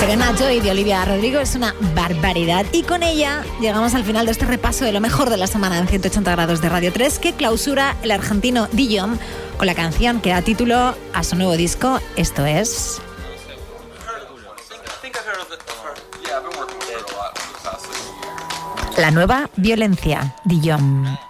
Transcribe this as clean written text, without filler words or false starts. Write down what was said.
de Nacho y de Olivia Rodrigo es una barbaridad. Y con ella llegamos al final de este repaso de lo mejor de la semana en 180 grados de Radio 3, que clausura el argentino Dillom con la canción que da título a su nuevo disco. Esto es... La nueva violencia, Dillom.